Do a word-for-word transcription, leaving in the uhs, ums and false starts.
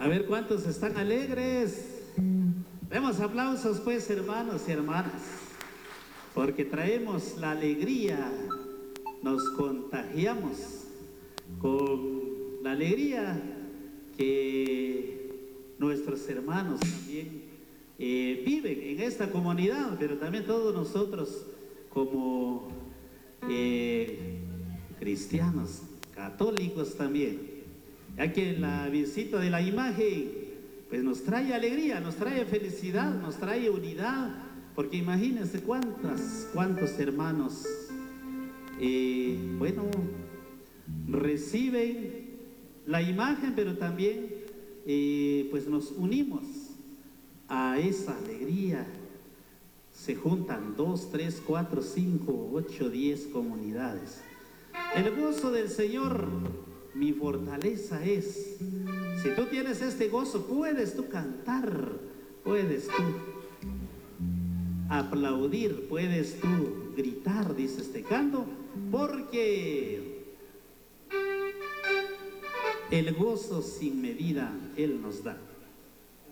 A ver cuántos están alegres. Demos aplausos pues, hermanos y hermanas, porque traemos la alegría, nos contagiamos con la alegría que nuestros hermanos también eh, viven en esta comunidad, pero también todos nosotros como eh, cristianos, católicos también, ya que la visita de la imagen pues nos trae alegría, nos trae felicidad, nos trae unidad, porque imagínense cuántas, cuántos hermanos eh, bueno, reciben la imagen, pero también eh, pues nos unimos a esa alegría. Se juntan dos, tres, cuatro, cinco, ocho, diez comunidades. El gozo del Señor, mi fortaleza es. Si tú tienes este gozo, puedes tú cantar, puedes tú aplaudir, puedes tú gritar, dice este canto, porque el gozo sin medida Él nos da.